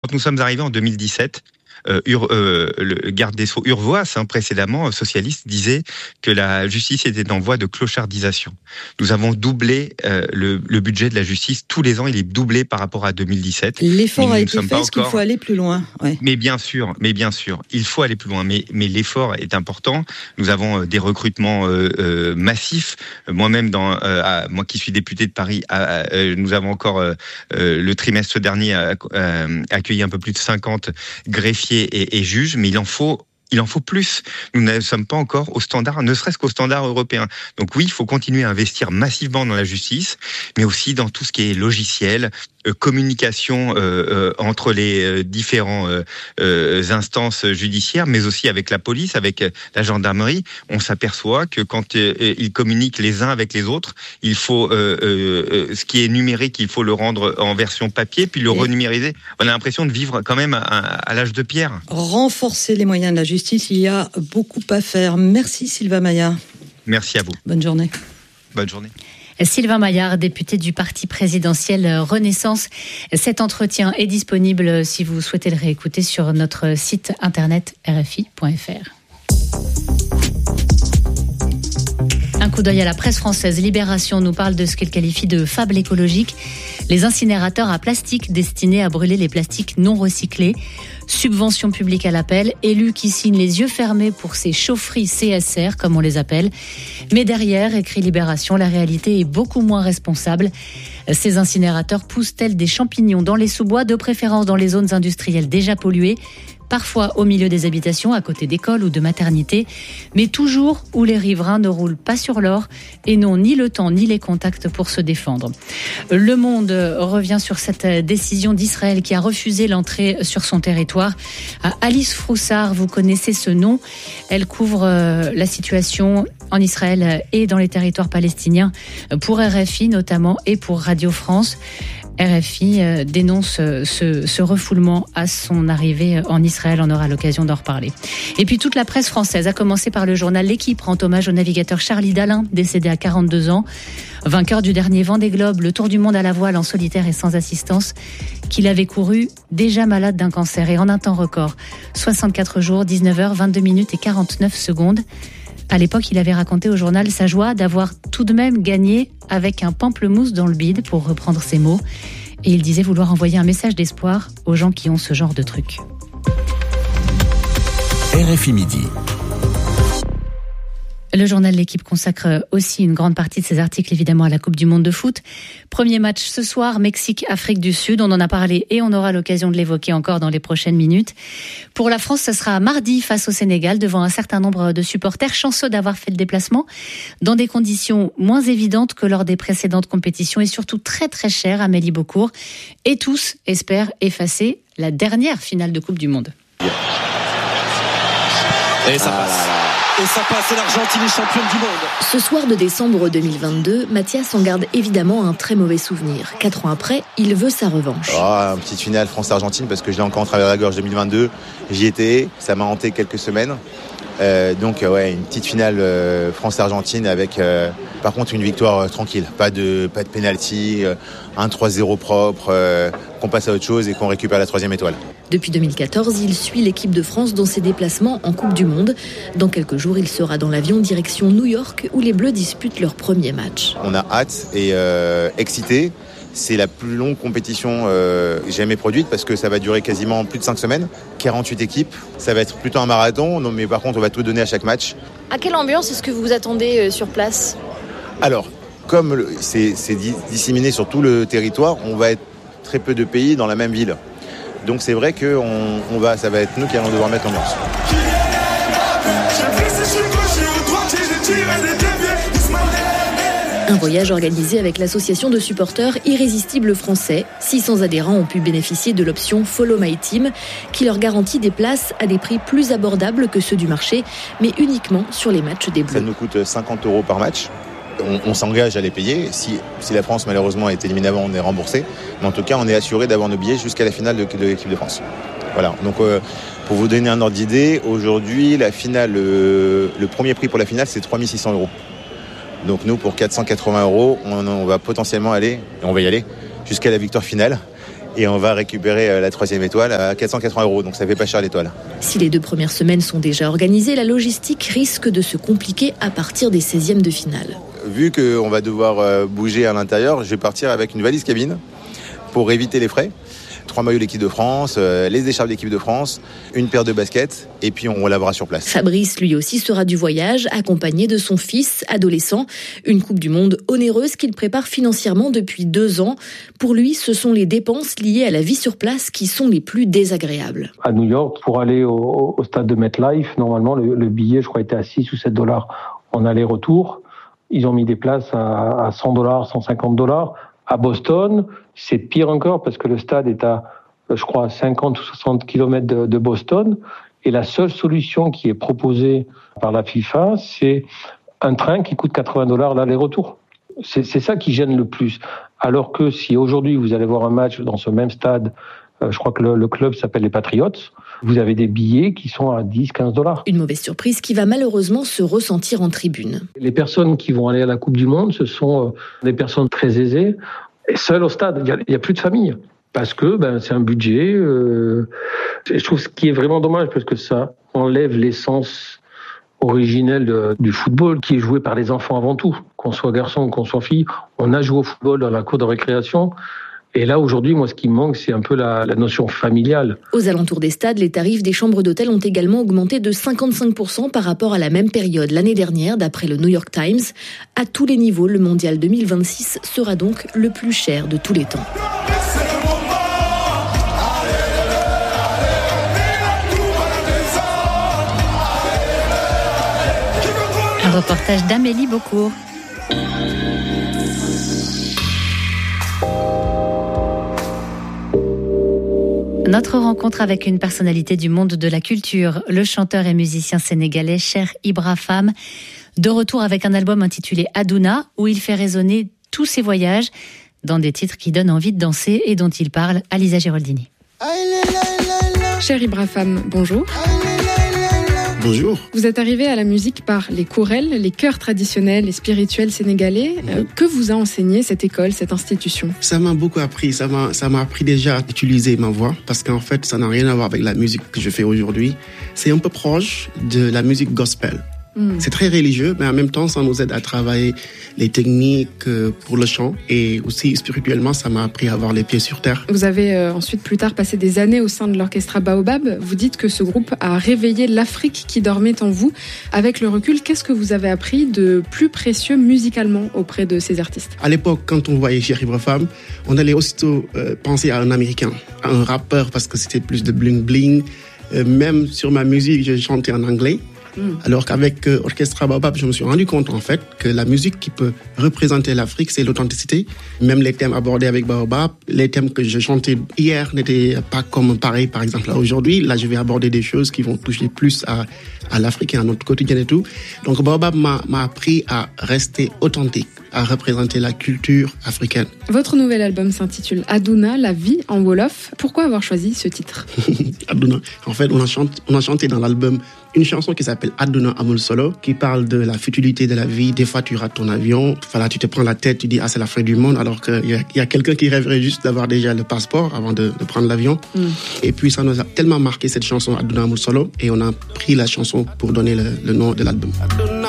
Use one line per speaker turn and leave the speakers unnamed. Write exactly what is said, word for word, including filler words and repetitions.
Quand nous sommes arrivés en deux mille dix-sept, Euh, Ur, euh, le garde des Sceaux Urvoas, hein, précédemment socialiste, disait que la justice était en voie de clochardisation. Nous avons doublé euh, le, le budget de la justice. Tous les ans, il est doublé par rapport à deux mille dix-sept.
L'effort a été fait, est-ce qu'il faut aller plus loin? Ouais.
Mais bien sûr, mais bien sûr, il faut aller plus loin. Mais, mais l'effort est important. Nous avons des recrutements euh, euh, massifs. Moi-même, dans, euh, à, moi qui suis député de Paris, à, à, euh, nous avons encore euh, euh, le trimestre dernier à, à, accueilli un peu plus de cinquante greffiers Et, et juge, mais il en faut, il en faut plus. Nous ne sommes pas encore au standard, ne serait-ce qu'au standard européen. Donc oui, il faut continuer à investir massivement dans la justice, mais aussi dans tout ce qui est logiciel, euh, communication euh, euh, entre les euh, différents euh, euh, instances judiciaires, mais aussi avec la police, avec la gendarmerie. On s'aperçoit que quand euh, ils communiquent les uns avec les autres, il faut euh, euh, ce qui est numérique, il faut le rendre en version papier, puis le et renumériser. On a l'impression de vivre quand même à, à l'âge de pierre.
Renforcer les moyens de la justice, il y a beaucoup à faire. Merci Sylvain Maillard.
Merci à vous.
Bonne journée.
Bonne journée.
Sylvain Maillard, député du parti présidentiel Renaissance. Cet entretien est disponible si vous souhaitez le réécouter sur notre site internet r f i point f r. Un coup d'œil à la presse française. Libération nous parle de ce qu'elle qualifie de fable écologique. Les incinérateurs à plastique destinés à brûler les plastiques non recyclés. Subvention publique à l'appel. Élus qui signent les yeux fermés pour ces chaufferies C S R, comme on les appelle. Mais derrière, écrit Libération, la réalité est beaucoup moins responsable. Ces incinérateurs poussent tels des champignons dans les sous-bois, de préférence dans les zones industrielles déjà polluées, parfois au milieu des habitations, à côté d'écoles ou de maternités, mais toujours où les riverains ne roulent pas sur l'or et n'ont ni le temps ni les contacts pour se défendre. Le Monde revient sur cette décision d'Israël qui a refusé l'entrée sur son territoire. Alice Froussard, vous connaissez ce nom. Elle couvre la situation en Israël et dans les territoires palestiniens pour R F I notamment et pour Radio France. R F I dénonce ce, ce refoulement à son arrivée en Israël. On aura l'occasion d'en reparler. Et puis toute la presse française, à commencer par le journal L'Équipe, rend hommage au navigateur Charlie Dalin, décédé à quarante-deux ans. Vainqueur du dernier Vendée Globe, le tour du monde à la voile en solitaire et sans assistance, qu'il avait couru déjà malade d'un cancer et en un temps record. soixante-quatre jours, dix-neuf heures, vingt-deux minutes et quarante-neuf secondes. À l'époque, il avait raconté au journal sa joie d'avoir tout de même gagné avec un pamplemousse dans le bide, pour reprendre ses mots. Et il disait vouloir envoyer un message d'espoir aux gens qui ont ce genre de truc.
R F I Midi.
Le journal L'Équipe consacre aussi une grande partie de ses articles évidemment à la Coupe du Monde de foot. Premier match ce soir, Mexique-Afrique du Sud. On en a parlé et on aura l'occasion de l'évoquer encore dans les prochaines minutes. Pour la France, ce sera mardi face au Sénégal devant un certain nombre de supporters chanceux d'avoir fait le déplacement dans des conditions moins évidentes que lors des précédentes compétitions et surtout très très chères. Amélie Beaucourt, et tous espèrent effacer la dernière finale de Coupe du Monde.
Et ça passe. Et ça passe, et l'Argentine est championne du monde.
Ce soir de décembre deux mille vingt-deux, Mathias en garde évidemment un très mauvais souvenir. Quatre ans après, il veut sa revanche.
Oh, une petite finale France-Argentine, parce que je l'ai encore en travers de la gorge deux mille vingt-deux. J'y étais, ça m'a hanté quelques semaines. Euh, donc ouais, une petite finale euh, France-Argentine avec euh, par contre une victoire euh, tranquille, pas de pas de pénalty, euh, un trois zéro propre, euh, qu'on passe à autre chose et qu'on récupère la troisième étoile.
Depuis deux mille quatorze, il suit l'équipe de France dans ses déplacements en Coupe du Monde. Dans quelques jours, il sera dans l'avion direction New York où les Bleus disputent leur premier match.
On a hâte et euh, excité. C'est la plus longue compétition euh, jamais produite parce que ça va durer quasiment plus de cinq semaines. quarante-huit équipes. Ça va être plutôt un marathon, non, mais par contre, on va tout donner à chaque match.
À quelle ambiance est-ce que vous vous attendez sur place ?
Alors, comme le, c'est, c'est disséminé sur tout le territoire, on va être très peu de pays dans la même ville. Donc c'est vrai que on, on va, ça va être nous qui allons devoir mettre l'ambiance.
Un voyage organisé avec l'association de supporters Irrésistibles Français. six cents adhérents ont pu bénéficier de l'option Follow My Team qui leur garantit des places à des prix plus abordables que ceux du marché, mais uniquement sur les matchs des Bleus.
Ça nous coûte cinquante euros par match. On, on s'engage à les payer. Si, si la France malheureusement est éliminée avant, on est remboursé. Mais en tout cas, on est assuré d'avoir nos billets jusqu'à la finale de, de l'équipe de France. Voilà. Donc euh, pour vous donner un ordre d'idée, aujourd'hui, la finale, euh, le premier prix pour la finale, c'est trois mille six cents euros. Donc nous, pour quatre cent quatre-vingts euros, on, on va potentiellement aller, et on va y aller, jusqu'à la victoire finale. et on va récupérer la troisième étoile à quatre cent quatre-vingts euros. Donc ça fait pas cher l'étoile.
Si les deux premières semaines sont déjà organisées, la logistique risque de se compliquer à partir des seizièmes de finale.
Vu qu'on va devoir bouger à l'intérieur, je vais partir avec une valise cabine pour éviter les frais. Trois maillots de l'équipe de France, euh, les écharpes de l'équipe de France, une paire de baskets, et puis on lavera sur place.
Fabrice, lui aussi, sera du voyage, accompagné de son fils, adolescent. Une Coupe du Monde onéreuse qu'il prépare financièrement depuis deux ans. Pour lui, ce sont les dépenses liées à la vie sur place qui sont les plus désagréables.
À New York, pour aller au, au stade de MetLife, normalement, le, le billet, je crois, était à six ou sept dollars en aller-retour. Ils ont mis des places à, à cent dollars, cent cinquante dollars. À Boston, c'est pire encore parce que le stade est à, je crois, cinquante ou soixante kilomètres de, de Boston. Et la seule solution qui est proposée par la FIFA, c'est un train qui coûte quatre-vingts dollars l'aller-retour. C'est, c'est ça qui gêne le plus. Alors que si aujourd'hui vous allez voir un match dans ce même stade, euh, je crois que le, le club s'appelle les Patriots, vous avez des billets qui sont à dix, quinze dollars.
Une mauvaise surprise qui va malheureusement se ressentir en tribune.
Les personnes qui vont aller à la Coupe du Monde, ce sont des personnes très aisées. Et seules au stade, il n'y a, a plus de famille. Parce que ben, c'est un budget. Euh, je trouve ce qui est vraiment dommage, parce que ça enlève l'essence originelle de, du football, qui est joué par les enfants avant tout. Qu'on soit garçon ou qu'on soit fille, on a joué au football dans la cour de récréation. Et là, aujourd'hui, moi, ce qui me manque, c'est un peu la, la notion familiale.
Aux alentours des stades, les tarifs des chambres d'hôtel ont également augmenté de cinquante-cinq pour cent par rapport à la même période l'année dernière, d'après le New York Times. À tous les niveaux, le Mondial deux mille vingt-six sera donc le plus cher de tous les temps.
Un reportage d'Amélie Beaucourt. Notre rencontre avec une personnalité du monde de la culture, le chanteur et musicien sénégalais Cheikh Ibra Fam, de retour avec un album intitulé Adouna, où il fait résonner tous ses voyages dans des titres qui donnent envie de danser et dont il parle à Lisa Giraldini.
Cheikh Ibra Fam, bonjour.
Bonjour.
Vous êtes arrivé à la musique par les chourels, les chœurs traditionnels et spirituels sénégalais. Mmh. Euh, que vous a enseigné cette école, cette institution ?
Ça m'a beaucoup appris. Ça m'a, ça m'a appris déjà à utiliser ma voix, parce qu'en fait, ça n'a rien à voir avec la musique que je fais aujourd'hui. C'est un peu proche de la musique gospel. Mmh. C'est très religieux, mais en même temps, ça nous aide à travailler les techniques pour le chant. Et aussi, spirituellement, ça m'a appris à avoir les pieds sur terre.
Vous avez euh, ensuite, plus tard, passé des années au sein de l'orchestre Baobab. Vous dites que ce groupe a réveillé l'Afrique qui dormait en vous. Avec le recul, qu'est-ce que vous avez appris de plus précieux musicalement auprès de ces artistes ?
À l'époque, quand on voyait Cheikh Ibra Fam, on allait aussitôt euh, penser à un Américain, à un rappeur, parce que c'était plus de bling-bling. Euh, même sur ma musique, je chantais en anglais. Alors qu'avec euh, Orchestra Baobab, je me suis rendu compte en fait que la musique qui peut représenter l'Afrique, c'est l'authenticité. Même les thèmes abordés avec Baobab, les thèmes que je chantais hier n'étaient pas comme pareil, par exemple, là aujourd'hui. Là, je vais aborder des choses qui vont toucher plus à, à l'Afrique et à notre quotidien et tout. Donc Baobab m'a, m'a appris à rester authentique, à représenter la culture africaine.
Votre nouvel album s'intitule Adouna, la vie en Wolof. Pourquoi avoir choisi ce titre ?
Adouna. En fait, on a, chanté, on a chanté dans l'album une chanson qui s'appelle Adouna Amul Solo, qui parle de la futilité de la vie. Des fois, tu rates ton avion. Voilà, tu te prends la tête, tu dis, ah, c'est la fin du monde, alors qu'il y a, il y a quelqu'un qui rêverait juste d'avoir déjà le passeport avant de, de prendre l'avion. Mm. Et puis, ça nous a tellement marqué, cette chanson Adouna Amul Solo, et on a pris la chanson pour donner le, le nom de l'album.